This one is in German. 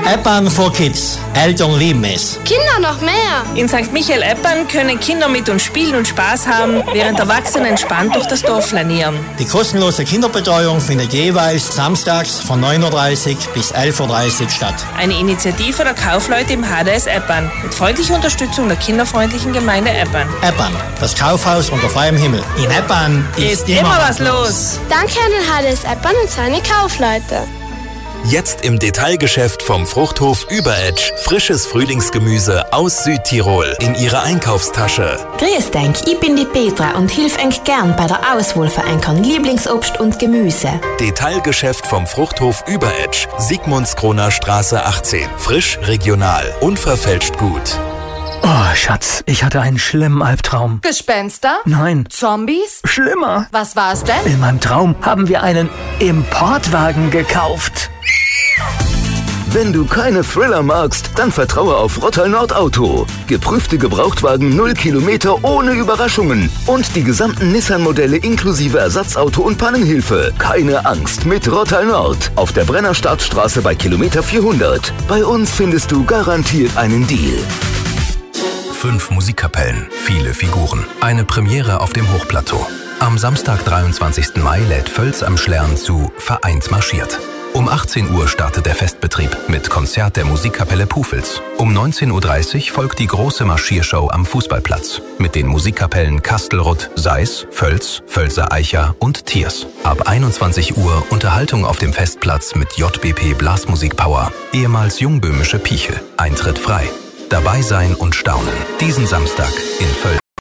Eppan for Kids. Eltern lieben es. Kinder noch mehr. In St. Michael-Eppan können Kinder mit uns spielen und Spaß haben, während Erwachsene entspannt durch das Dorf flanieren. Die kostenlose Kinderbetreuung findet jeweils samstags von 9:30 Uhr bis 11:30 Uhr statt. Eine Initiative der Kaufleute im HDS Eppan mit freundlicher Unterstützung der kinderfreundlichen Gemeinde Eppan. Eppan, das Kaufhaus unter freiem Himmel. In Eppan ist immer was los. Danke an den HDS Eppan und seine Kaufleute. Jetzt im Detailgeschäft vom Fruchthof Überetsch frisches Frühlingsgemüse aus Südtirol in Ihrer Einkaufstasche. Grüß dich, ich bin die Petra und hilf euch gern bei der Auswahl für euren Lieblingsobst und Gemüse. Detailgeschäft vom Fruchthof Überetsch, Sigmundskroner Straße 18. Frisch, regional, unverfälscht gut. Oh, Schatz, ich hatte einen schlimmen Albtraum. Gespenster? Nein. Zombies? Schlimmer. Was war's denn? In meinem Traum haben wir einen Importwagen gekauft. Wenn du keine Thriller magst, dann vertraue auf Rottal Nord Auto. Geprüfte Gebrauchtwagen 0 Kilometer ohne Überraschungen. Und die gesamten Nissan-Modelle inklusive Ersatzauto und Pannenhilfe. Keine Angst mit Rottal Nord. Auf der Brennerstartstraße bei Kilometer 400. Bei uns findest du garantiert einen Deal. 5 Musikkapellen, viele Figuren. Eine Premiere auf dem Hochplateau. Am Samstag, 23. Mai lädt Völz am Schlern zu Vereint marschiert. Um 18 Uhr startet der Festbetrieb mit Konzert der Musikkapelle Pufels. Um 19:30 Uhr folgt die große Marschiershow am Fußballplatz mit den Musikkapellen Kastelruth, Seis, Völz, Völzer Eicher und Tiers. Ab 21 Uhr Unterhaltung auf dem Festplatz mit JBP Blasmusik Power, ehemals Jungböhmische Pichel. Eintritt frei. Dabei sein und staunen. Diesen Samstag in Völz.